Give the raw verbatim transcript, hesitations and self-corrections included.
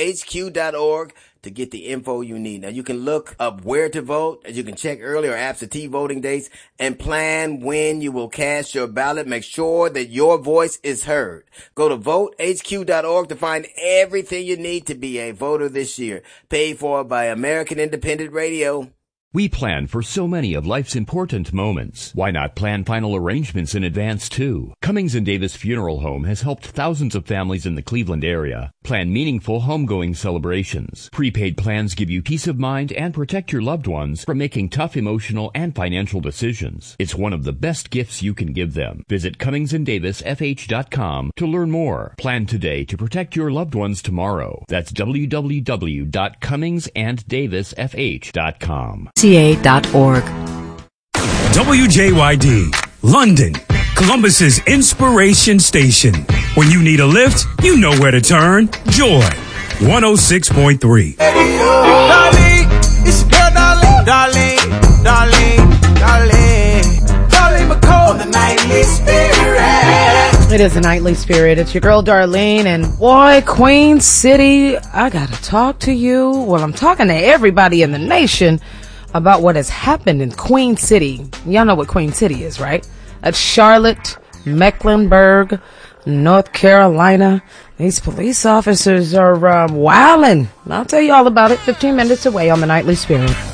H Q dot org to get the info you need. Now, you can look up where to vote, as you can check early or absentee voting dates, and plan when you will cast your ballot. Make sure that your voice is heard. Go to vote H Q dot org to find everything you need to be a voter this year. Paid for by American Independent Radio. We plan for so many of life's important moments. Why not plan final arrangements in advance, too? Cummings and Davis Funeral Home has helped thousands of families in the Cleveland area plan meaningful homegoing celebrations. Prepaid plans give you peace of mind and protect your loved ones from making tough emotional and financial decisions. It's one of the best gifts you can give them. Visit Cummings and Davis F H dot com to learn more. Plan today to protect your loved ones tomorrow. That's w w w dot cummings and davis f h dot com. C A dot org. W J Y D, London, Columbus's inspiration station. When you need a lift, you know where to turn. Joy, one oh six point three. Darling, it's your girl, darling, darling, darling, darling, darling McCall on the Nightly Spirit. It is the Nightly Spirit. It's your girl, Darlene, and boy, Queen City, I gotta talk to you. Well, I'm talking to everybody in the nation about what has happened in Queen City. Y'all know what Queen City is, right? At Charlotte, Mecklenburg, North Carolina. These police officers are um, wilding. I'll tell you all about it fifteen minutes away on the Nightly Spirit.